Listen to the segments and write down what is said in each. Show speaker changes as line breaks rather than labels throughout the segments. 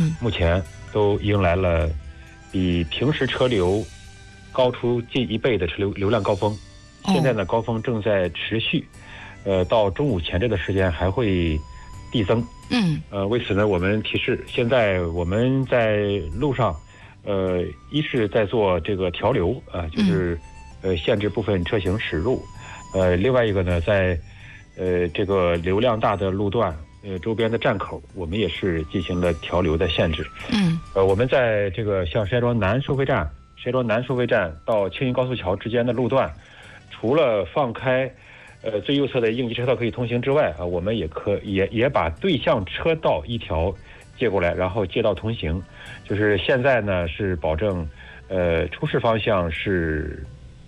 目前都迎来了比平时车流高出近1倍的流量高峰。现在呢，高峰正在持续，到中午前这段时间还会递增。为此呢，我们提示，现在我们在路上，一是在做这个调流就是限制部分车型驶入，另外一个呢，在这个流量大的路段，周边的站口，我们也是进行了调流的限制。我们在这个像石家庄南收费站到青云高速桥之间的路段，除了放开最右侧的应急车道可以通行之外我们也把对向车道一条借过来，然后借道通行。就是现在呢是保证出事方向是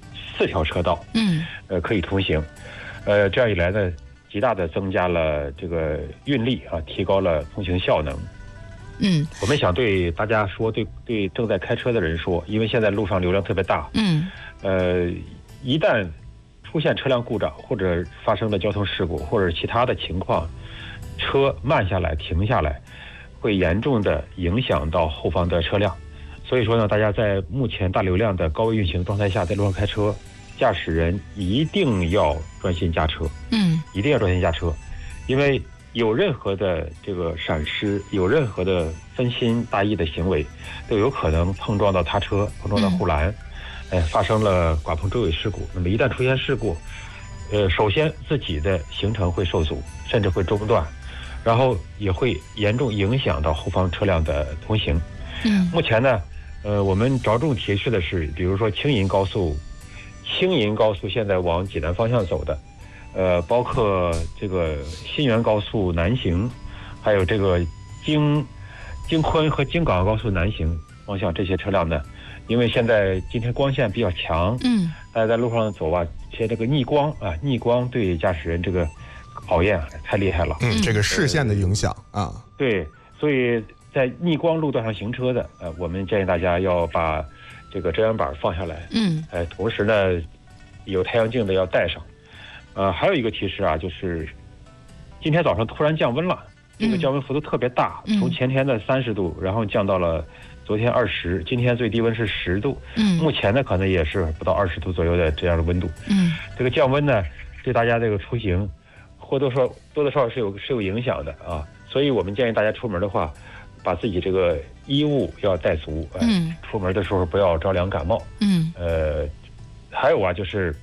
4条车道可以通行。这样一来呢，极大的增加了这个运力提高了通行效能。我们想对大家说，对正在开车的人说，因为现在路上流量特别大，一旦出现车辆故障或者发生了交通事故或者其他的情况，车慢下来停下来，会严重的影响到后方的车辆。所以说呢，大家在目前大流量的高位运行状态下，在路上开车，驾驶人一定要专心驾车，一定要专心驾车，因为有任何的这个闪失，有任何的分心大意的行为，都有可能碰撞到他车，碰撞到护栏，发生了剐碰追尾事故。那么一旦出现事故，首先自己的行程会受阻，甚至会中断，然后也会严重影响到后方车辆的通行。目前呢，我们着重提示的是，比如说青银高速现在往济南方向走的，包括这个新源高速南行，还有这个京昆和京港高速南行方向这些车辆呢，因为现在今天光线比较强，大家在路上走些这个逆光对驾驶人这个考验太厉害了。
这个视线的影响
对，所以在逆光路段上行车的，我们建议大家要把这个遮阳板放下来，同时呢，有太阳镜的要戴上。还有一个提示就是今天早上突然降温了，这个降温幅度特别大，从前天的30度，然后降到了昨天20，今天最低温是10度，目前呢可能也是不到20度左右的这样的温度。这个降温呢，对大家这个出行多多少少是有影响的所以我们建议大家出门的话，把自己这个衣物要带足，出门的时候不要着凉感冒。还有就是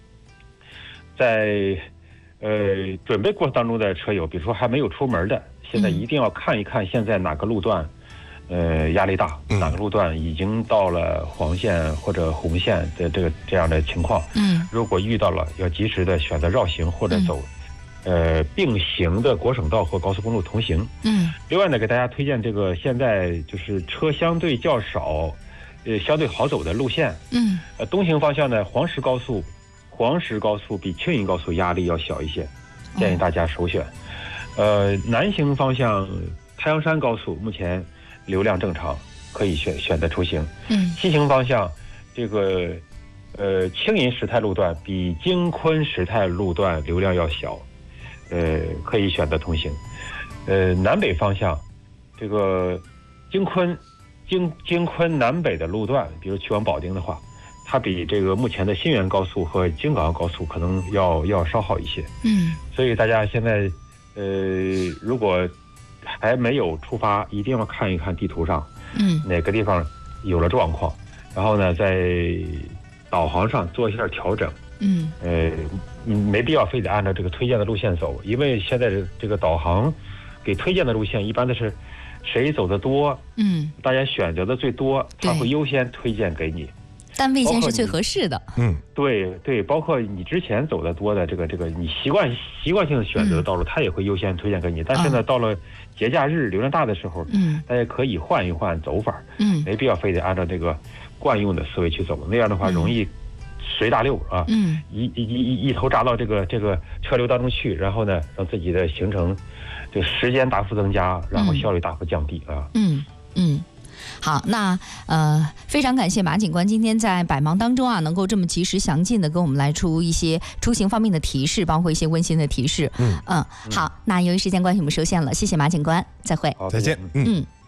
在准备过程当中的车友，比如说还没有出门的，现在一定要看一看现在哪个路段压力大，哪个路段已经到了黄线或者红线的这样的情况。如果遇到了，要及时的选择绕行或者走并行的国省道或高速公路通行。另外呢，给大家推荐这个现在就是车相对较少，相对好走的路线。东行方向呢，黄石高速比青银高速压力要小一些，建议大家首选。南行方向太阳山高速目前流量正常，可以选择出行。西行方向这个青银时态路段比京昆时态路段流量要小，可以选择通行。南北方向这个京昆南北的路段，比如去往保定的话，它比这个目前的新源高速和京港澳高速可能要稍好一些。所以大家现在如果还没有出发，一定要看一看地图上哪个地方有了状况，然后呢在导航上做一下调整。没必要非得按照这个推荐的路线走，因为现在这个导航给推荐的路线一般的是谁走的多，大家选择的最多，他会优先推荐给你，
但未见是最合适的。
对，包括你之前走的多的这个你习惯性选择的道路，他也会优先推荐给你。但是呢，到了节假日流量大的时候，大家可以换一换走法，没必要非得按照这个惯用的思维去走，那样的话容易随大溜一头扎到这个车流当中去，然后呢，让自己的行程这个时间大幅增加，然后效率大幅降低
好，那非常感谢马警官今天在百忙当中能够这么及时详尽的跟我们来出一些出行方面的提示，包括一些温馨的提示。好，那由于时间关系我们收线了，谢谢马警官，再会。
好，
再见。